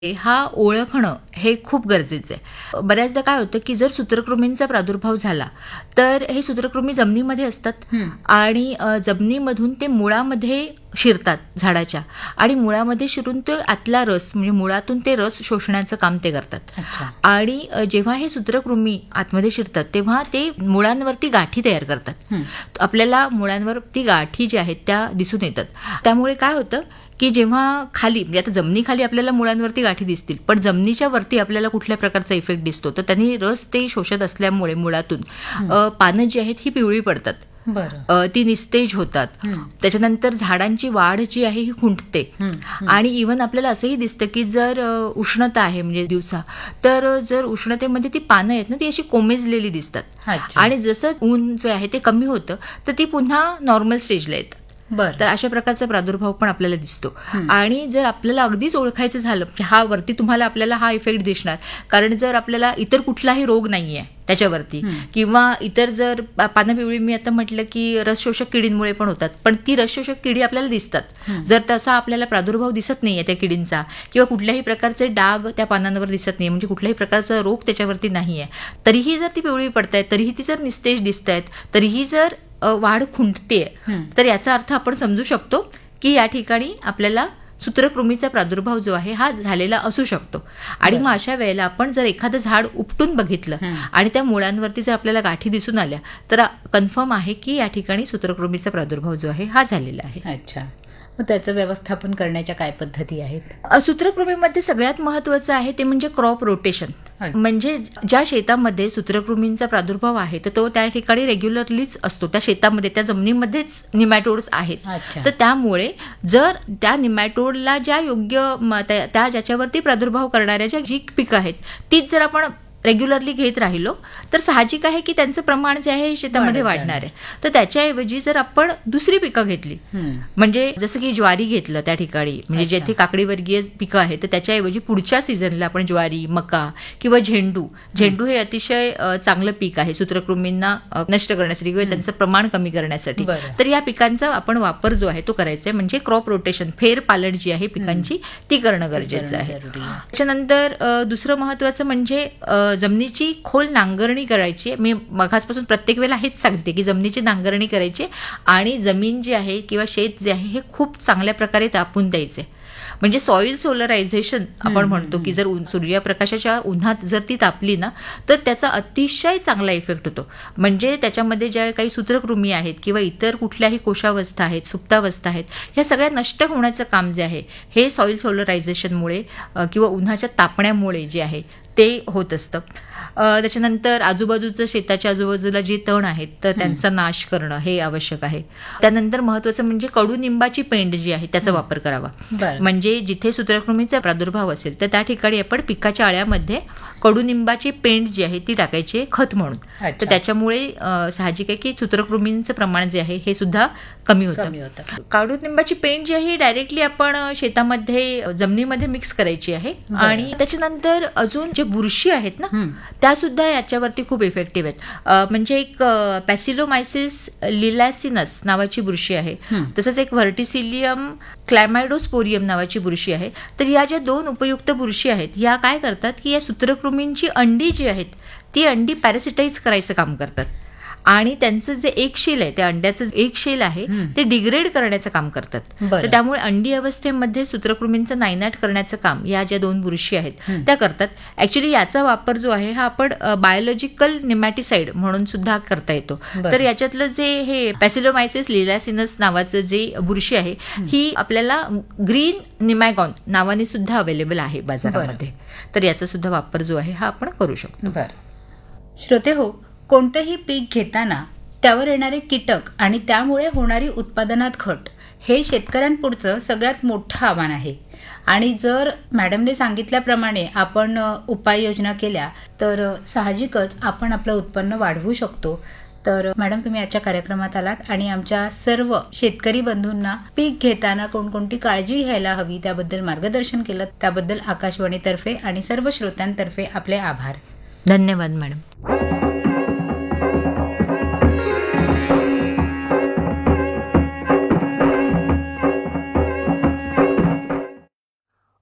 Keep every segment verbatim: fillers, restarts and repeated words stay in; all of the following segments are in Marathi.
हा ओळखणं हे खूप गरजेचं आहे. बऱ्याचदा काय होतं की जर सूत्रकृमींचा प्रादुर्भाव झाला तर हे सूत्रकृमी जमिनीमध्ये असतात हं. आणि अ, जमिनीमधून ते मुळामध्ये शिरतात झाडाच्या आणि मुळामध्ये शिरून ते आतला रस म्हणजे मुळातून ते रस शोषण्याचं काम ते करतात. अच्छा. आणि अ, जेव्हा हे सूत्रकृमी आतमध्ये शिरतात तेव्हा ते मुळांवरती गाठी तयार करतात. हं. आपल्याला मुळांवरती गाठी ज्या आहेत त्या दिसून येतात. त्यामुळे काय होतं की जेव्हा खाली म्हणजे आता जमिनीखाली आपल्याला मुळांवरती गाठी दिसतील पण जमिनीच्या वरती आपल्याला कुठल्या प्रकारचा इफेक्ट दिसतो तर त्यांनी रस ते शोषत असल्यामुळे मुळातून अ, पानं जी आहेत ही पिवळी पडतात. बरं. अ, ती निस्तेज होतात. हं. त्याच्यानंतर झाडांची वाढ जी आहे ही खुंटते. हं. हं. आणि इव्हन आपल्याला असंही दिसतं की जर अ, उष्णता आहे म्हणजे दिवसा तर अ, जर उष्णतेमध्ये ती पानं आहेत ना ती अशी कोमेजलेली दिसतात. अच्छा. आणि जसं ऊन जे आहे ते कमी होतं तर ती पुन्हा नॉर्मल स्टेजला येतात. बरं. तर अशा प्रकारचा प्रादुर्भाव पण आपल्याला दिसतो. हं. आणि जर आपल्याला अगदीच ओळखायचं झालं हा वरती तुम्हाला आपल्याला हा इफेक्ट दिसणार कारण जर आपल्याला इतर कुठलाही रोग नाहीये त्याच्यावरती हं. किंवा इतर जर पा- पानं पिवळी मी आता म्हटलं की रसशोषक किडींमुळे पण होतात पण ती रसशोषक किडी आपल्याला दिसतात. हं. जर तसा आपल्याला प्रादुर्भाव दिसत नाहीये त्या किडींचा किंवा कुठल्याही प्रकारचे डाग त्या पानांवर दिसत नाही म्हणजे कुठल्याही प्रकारचा रोग त्याच्यावरती नाहीये तरीही जर ती पिवळी पडतायत तरीही ती जर निस्तेज दिसतायत तरीही जर अ, वाढ खुंटतेय हं. तर याचा अर्थ आपण समजू शकतो की या ठिकाणी आपल्याला सूत्रकृमीचा प्रादुर्भाव जो आहे हा झालेला असू शकतो. आणि मग अशा वेळेला आपण जर एखादं झाड उपटून बघितलं हं. आणि त्या मुळांवरती जर आपल्याला गाठी दिसून आल्या तर कन्फर्म आहे की या ठिकाणी सूत्रकृमीचा प्रादुर्भाव जो आहे हा झालेला आहे. अच्छा. मग त्याचं व्यवस्थापन करण्याच्या काय पद्धती आहेत? अ, सूत्रकृमीमध्ये सगळ्यात महत्त्वाचं आहे ते म्हणजे क्रॉप रोटेशन. अच्छा. म्हणजे ज्या शेतामध्ये सूत्रकृमींचा प्रादुर्भाव आहे तर तो त्या ठिकाणी रेग्युलरलीच असतो त्या शेतामध्ये त्या जमिनीमध्येच निमॅटोड्स आहेत. अच्छा. तर त्यामुळे जर त्या निमॅटोडला ज्या योग्य म, त्या त्या ज्याच्यावरती प्रादुर्भाव करणाऱ्या ज्या जी पिकं आहेत तीच जर आपण रेग्युलरली घेत राहिलो तर साहजिक आहे की त्यांचं प्रमाण जे आहे हे शेतामध्ये वाढत वाढणार आहे. तर त्याच्याऐवजी जर आपण दुसरी पिकं घेतली हं. म्हणजे जसं की ज्वारी घेतलं त्या ठिकाणी म्हणजे अच्छा. जेथे काकडीवर्गीय पिकं आहेत तर त्याच्याऐवजी पुढच्या सीझनला आपण ज्वारी मका किंवा झेंडू झेंडू हे अतिशय अ, चांगलं पीक आहे सूत्रकृमींना अ, नष्ट करण्यासाठी किंवा त्यांचं प्रमाण कमी करण्यासाठी. बरं. तर या पिकांचा आपण वापर जो आहे तो करायचा आहे म्हणजे क्रॉप रोटेशन फेर पालट जी आहे पिकांची ती करणं गरजेचं आहे. जरुरी आहे. त्याच्यानंतर अ, दुसरं महत्वाचं म्हणजे अ, जमिनीची खोल नांगरणी करायची आहे. मी मघासपासून प्रत्येक वेळेला हेच सांगते की जमिनीची नांगरणी करायची आणि जमीन जी आहे किंवा शेत जे आहे हे खूप चांगल्या प्रकारे तापून द्यायचे. म्हणजे सॉइल सोलरायझेशन आपण म्हणतो की जर उन- सूर्यप्रकाशाच्या उन्हात जर ती तापली ना तर त्याचा अतिशय चांगला इफेक्ट होतो. म्हणजे त्याच्यामध्ये ज्या काही सूत्रकृमी आहेत किंवा इतर कुठल्याही कोशावस्था आहेत सुप्तावस्था आहेत ह्या सगळ्या नष्ट होण्याचं काम जे आहे हे सॉइल सोलरायझेशनमुळे अ, किंवा उन्हाच्या तापण्यामुळे जे आहे ते होत असतं. अ, त्याच्यानंतर आजूबाजूचं शेताच्या आजूबाजूला जे तण आहेत तर त्यांचा नाश करणं हे आवश्यक आहे. त्यानंतर महत्वाचं म्हणजे कडुनिंबाची पेंड जी आहे त्याचा वापर करावा. बरं. म्हणजे जिथे सूत्रकृमीचा प्रादुर्भाव असेल तर त्या ठिकाणी आपण पिकाच्या आळ्यामध्ये कडुनिंबाची पेंड जी आहे ती टाकायची आहे खत म्हणून. अच्छा. तर त्याच्यामुळे अ, साहजिक आहे की सूत्रकृमींचं प्रमाण जे आहे हे सुद्धा कमी होतं. कमी होतं. कडुनिंबाची पेंड जी आहे डायरेक्टली आपण अ, शेतामध्ये अ, जमिनीमध्ये मिक्स करायची आहे. बरं. आणि त्याच्यानंतर अजून जे बुरशी आहेत ना हं. त्या सुद्धा याच्यावरती खूप इफेक्टिव्ह आहेत. अ, म्हणजे एक पॅसिलोमायसिस लिलॅसिनस नावाची बुरशी आहे. हं. तसंच एक व्हर्टिसिलियम क्लॅमायडोस्पोरियम नावाची बुरशी आहे. तर या ज्या दोन उपयुक्त बुरशी आहेत या काय करतात की या सूत्रकृमींची अंडी जी आहेत ती अंडी पॅरासिटाईज करायचं काम करतात. आणि त्यांचं जे एक शेल आहे त्या अंड्याचं एक शेल आहे हं. ते डिग्रेड करण्याचं काम करतात. बरं. तर त्यामुळे अंडी अवस्थेमध्ये सूत्रकृमींचं नायनाट करण्याचं काम या ज्या दोन बुरशी आहेत हं. त्या करतात. ऍक्च्युली याचा वापर जो आहे हा आपण बायोलॉजिकल निमॅटिसाइड म्हणून सुद्धा करता येतो. बरं. तर याच्यातलं जे हे पॅसिलोमायसिस लिलॅसिनस नावाचं जे बुरशी आहे ही आपल्याला ग्रीन निमॅगॉन नावाने सुद्धा अवेलेबल आहे बाजारामध्ये. तर याचा सुद्धा वापर जो आहे हा आपण करू शकतो. बरं. श्रोते हो, कोणतंही पीक घेताना त्यावर येणारे कीटक आणि त्यामुळे होणारी उत्पादनात घट हे शेतकऱ्यांपुढचं सगळ्यात मोठं आव्हान आहे. आणि जर मॅडमने सांगितल्याप्रमाणे आपण अ, उपाययोजना केल्या तर अ, साहजिकच आपण आपलं उत्पन्न वाढवू शकतो. तर अ, मॅडम तुम्ही आजच्या कार्यक्रमात आलात आणि आमच्या सर्व शेतकरी बंधूंना पीक घेताना कोणकोणती काळजी घ्यायला हवी त्याबद्दल मार्गदर्शन केलं. त्याबद्दल आकाशवाणीतर्फे आणि सर्व श्रोत्यांतर्फे आपले आभार. धन्यवाद मॅडम.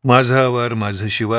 माझा आवार माझं शिवार